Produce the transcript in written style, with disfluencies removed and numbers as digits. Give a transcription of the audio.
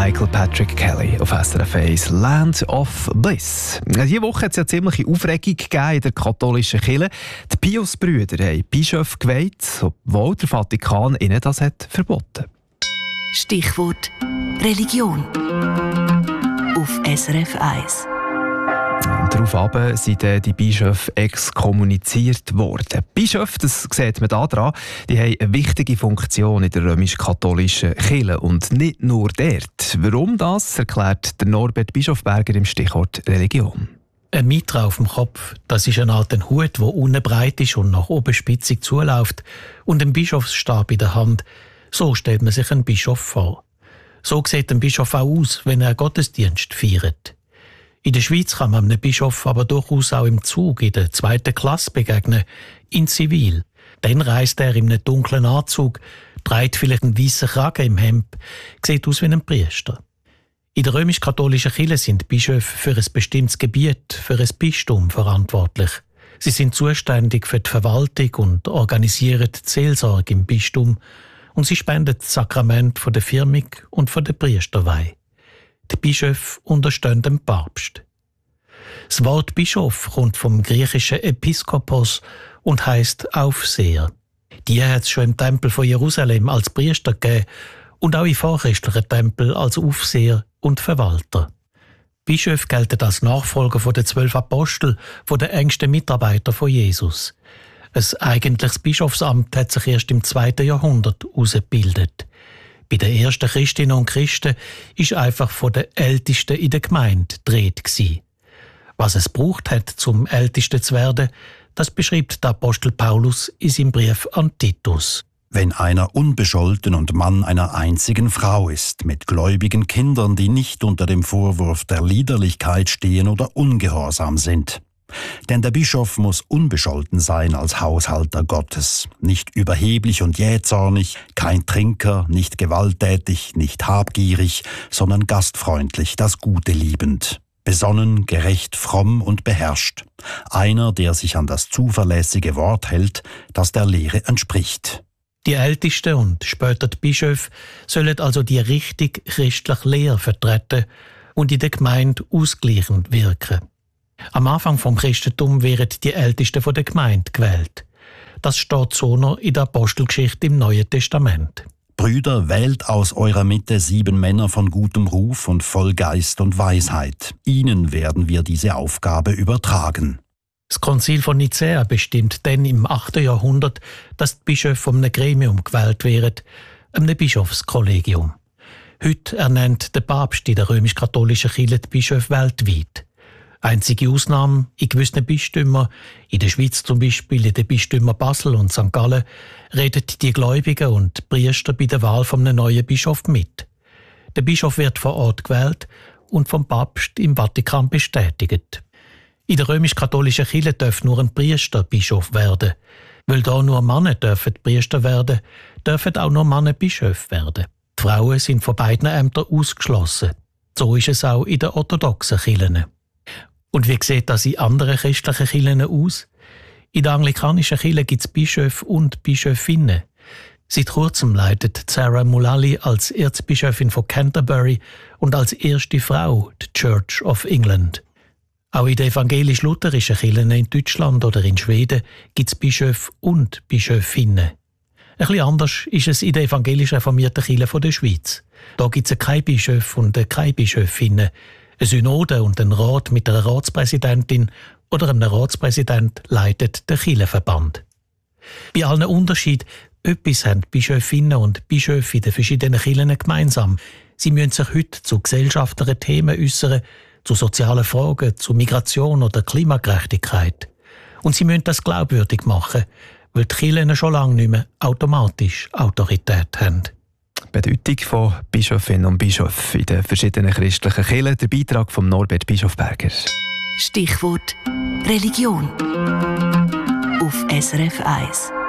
Michael Patrick Kelly auf SRF 1 Land of Bliss. Diese Woche hat es ja ziemliche Aufregung gegeben in der katholischen Kirche. Die Pius-Brüder haben Bischöfe geweiht, obwohl der Vatikan ihnen das hat verboten. Stichwort Religion auf SRF 1. Daraufhin sind die Bischöfe exkommuniziert worden. Bischöfe, das sieht man da dran, die haben eine wichtige Funktion in der römisch-katholischen Kirche und nicht nur dort. Warum das, erklärt der Norbert Bischofberger im Stichwort Religion. Ein Mitra auf dem Kopf, das ist eine Art Hut, der unten breit ist und nach oben spitzig zuläuft, und ein Bischofsstab in der Hand. So stellt man sich einen Bischof vor. So sieht ein Bischof auch aus, wenn er Gottesdienst feiert. In der Schweiz kann man einem Bischof aber durchaus auch im Zug in der 2. Klasse begegnen, in Zivil. Dann reist er in einem dunklen Anzug, trägt vielleicht einen weißen Kragen im Hemd, sieht aus wie ein Priester. In der römisch-katholischen Kirche sind Bischöfe für ein bestimmtes Gebiet, für ein Bistum verantwortlich. Sie sind zuständig für die Verwaltung und organisieren die Seelsorge im Bistum und sie spenden das Sakrament von der Firmung und von der Priesterweihe. Die Bischöfe unterstehen dem Papst. Das Wort Bischof kommt vom griechischen Episkopos und heisst Aufseher. Die hat es schon im Tempel von Jerusalem als Priester gegeben und auch in vorchristlichen Tempeln als Aufseher und Verwalter. Bischöfe gelten als Nachfolger der 12 Apostel, von den engsten Mitarbeitern von Jesus. Ein eigentliches Bischofsamt hat sich erst im 2. Jahrhundert herausgebildet. Bei den ersten Christinnen und Christen war einfach von den Ältesten in der Gemeinde die Rede gewesen. Was es braucht hat, zum Ältesten zu werden, das beschreibt der Apostel Paulus in seinem Brief an Titus. Wenn einer unbescholten und Mann einer einzigen Frau ist, mit gläubigen Kindern, die nicht unter dem Vorwurf der Liederlichkeit stehen oder ungehorsam sind. Denn der Bischof muss unbescholten sein als Haushalter Gottes, nicht überheblich und jähzornig, kein Trinker, nicht gewalttätig, nicht habgierig, sondern gastfreundlich, das Gute liebend, besonnen, gerecht, fromm und beherrscht, einer, der sich an das zuverlässige Wort hält, das der Lehre entspricht. Die Ältesten und später die Bischöfe sollen also die richtig christliche Lehre vertreten und in der Gemeinde ausgleichend wirken. Am Anfang vom Christentum werden die Ältesten von der Gemeinde gewählt. Das steht so noch in der Apostelgeschichte im Neuen Testament. Brüder, wählt aus eurer Mitte 7 Männer von gutem Ruf und voll Geist und Weisheit. Ihnen werden wir diese Aufgabe übertragen. Das Konzil von Nicäa bestimmt dann im 8. Jahrhundert, dass die Bischöfe von einem Gremium gewählt werden, einem Bischofskollegium. Heute ernennt der Papst in der römisch-katholischen Kirche die Bischöfe weltweit. Einzige Ausnahme in gewissen Bistümern, in der Schweiz zum Beispiel, in den Bistümern Basel und St. Gallen, reden die Gläubigen und die Priester bei der Wahl von einem neuen Bischof mit. Der Bischof wird vor Ort gewählt und vom Papst im Vatikan bestätigt. In der römisch-katholischen Kirche darf nur ein Priester Bischof werden. Weil da nur Männer dürfen Priester werden, dürfen auch nur Männer Bischöfe werden. Die Frauen sind von beiden Ämtern ausgeschlossen. So ist es auch in den orthodoxen Kirchen. Und wie sieht das in anderen christlichen Kirchen aus? In der anglikanischen Kirche gibt es Bischöfe und Bischöfinnen. Seit kurzem leitet Sarah Mullally als Erzbischöfin von Canterbury und als erste Frau die Church of England. Auch in den evangelisch-lutherischen Kirchen in Deutschland oder in Schweden gibt es Bischöfe und Bischöfinnen. Ein bisschen anders ist es in der evangelisch-reformierten Kirche der Schweiz. Da gibt es keine Bischöfe und keine Bischöfinnen, eine Synode und ein Rat mit einer Ratspräsidentin oder einem Ratspräsident leitet der Kirchenverband. Bei allen Unterschieden, etwas haben Bischöfinnen und Bischöfe in den verschiedenen Kirchen gemeinsam. Sie müssen sich heute zu gesellschaftlichen Themen äußern, zu sozialen Fragen, zu Migration oder Klimagerechtigkeit. Und sie müssen das glaubwürdig machen, weil die Kirchen schon lange nicht mehr automatisch Autorität haben. Bedeutung von Bischöfinnen und Bischöfen in den verschiedenen christlichen Kirchen. Der Beitrag von Norbert Bischofberger. Stichwort Religion auf SRF 1.